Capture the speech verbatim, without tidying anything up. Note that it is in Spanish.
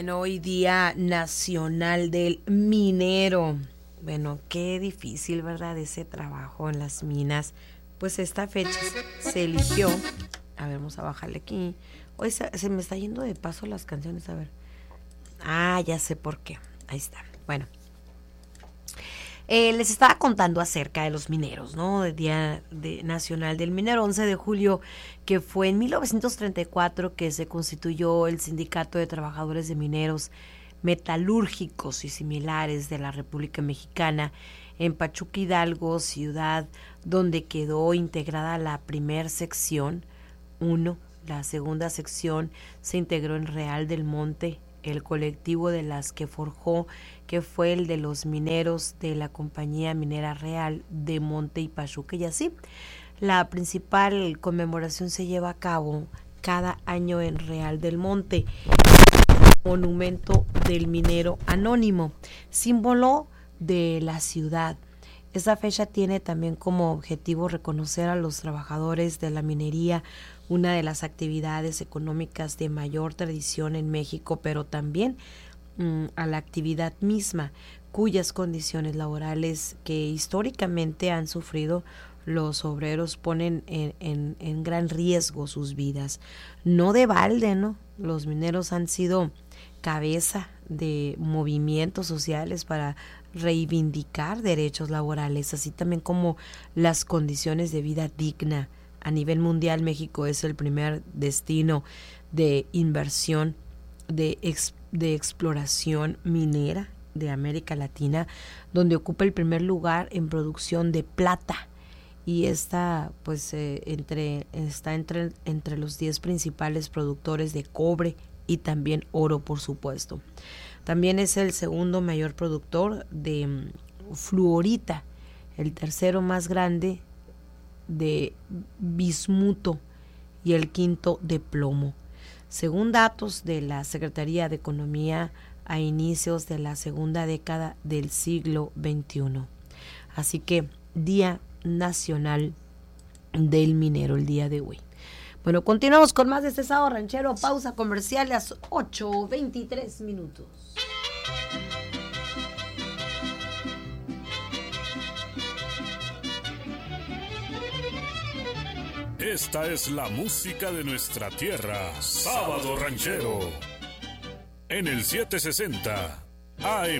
Bien, hoy Día Nacional del Minero. Bueno, qué difícil, ¿verdad? Ese trabajo en las minas. Pues esta fecha se eligió. A ver, vamos a bajarle aquí. Hoy se, se me está yendo de paso las canciones, a ver. Ah, ya sé por qué. Ahí está. Bueno. Eh, les estaba contando acerca de los mineros, ¿no? Del Día de, Nacional del Minero, once de julio, que fue en mil novecientos treinta y cuatro que se constituyó el Sindicato de Trabajadores de Mineros Metalúrgicos y similares de la República Mexicana en Pachuca Hidalgo, ciudad donde quedó integrada la primer sección uno. La segunda sección se integró en Real del Monte. El colectivo de las que forjó, que fue el de los mineros de la Compañía Minera Real de Monte y Pachuca, y así. La principal conmemoración se lleva a cabo cada año en Real del Monte, monumento del minero anónimo, símbolo de la ciudad. Esta fecha tiene también como objetivo reconocer a los trabajadores de la minería, una de las actividades económicas de mayor tradición en México, pero también mmm, a la actividad misma, cuyas condiciones laborales que históricamente han sufrido los obreros ponen en, en, en gran riesgo sus vidas. No de balde, ¿no? Los mineros han sido cabeza de movimientos sociales para reivindicar derechos laborales, así también como las condiciones de vida digna. A nivel mundial, México es el primer destino de inversión, de, ex, de exploración minera de América Latina, donde ocupa el primer lugar en producción de plata. Y esta, pues, eh, entre, está entre, entre los diez principales productores de cobre y también oro, por supuesto. También es el segundo mayor productor de um, fluorita, el tercero más grande de bismuto y el quinto de plomo. Según datos de la Secretaría de Economía a inicios de la segunda década del siglo veintiuno. Así que Día Nacional del Minero el día de hoy. Bueno, continuamos con más de este Sábado Ranchero. Pausa comercial a las ocho veintitrés minutos. Esta es la música de nuestra tierra. Sábado Ranchero. En el setecientos sesenta A M.